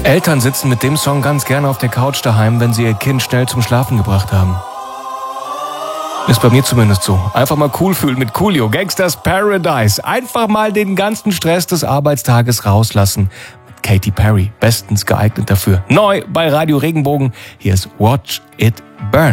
Eltern sitzen mit dem Song ganz gerne auf der Couch daheim, wenn sie ihr Kind schnell zum Schlafen gebracht haben. Ist bei mir zumindest so. Einfach mal cool fühlen mit Coolio, Gangsters Paradise. Einfach mal den ganzen Stress des Arbeitstages rauslassen. Mit Katy Perry, bestens geeignet dafür. Neu bei Radio Regenbogen. Hier ist Watch It Burn.